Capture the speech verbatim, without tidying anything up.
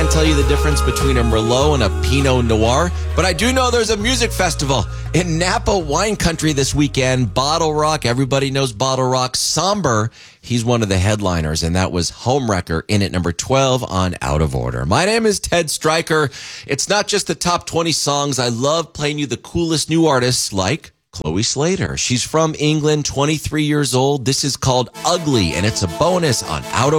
can't tell you the difference between a Merlot and a Pinot Noir, but I do know there's a music festival in Napa wine country this weekend. Bottle Rock, everybody knows Bottle Rock. Somber, he's one of the headliners, and that was Homewrecker in at number twelve on Out of Order. My name is Ted Stryker. It's not just the top twenty songs. I love playing you the coolest new artists like Chloe Slater. She's from England, twenty-three years old. This is called Ugly, and it's a bonus on Out of